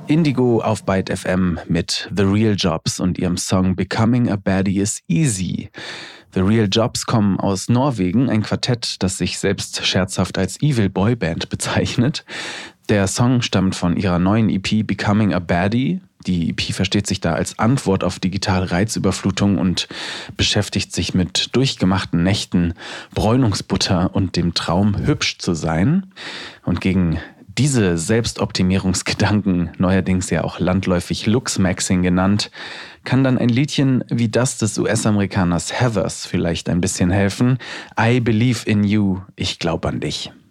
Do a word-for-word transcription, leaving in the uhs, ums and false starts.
Indigo auf Byte F M mit The Real Jobs und ihrem Song Becoming a Baddie is Easy. The Real Jobs kommen aus Norwegen, ein Quartett, das sich selbst scherzhaft als Evil Boy Band bezeichnet. Der Song stammt von ihrer neuen E P Becoming a Baddie. Die E P versteht sich da als Antwort auf digitale Reizüberflutung und beschäftigt sich mit durchgemachten Nächten, Bräunungsbutter und dem Traum, hübsch zu sein. Und gegen diese Selbstoptimierungsgedanken, neuerdings ja auch landläufig Looksmaxing genannt, kann dann ein Liedchen wie das des U S-Amerikaners Heathers vielleicht ein bisschen helfen. I believe in you, ich glaub an dich.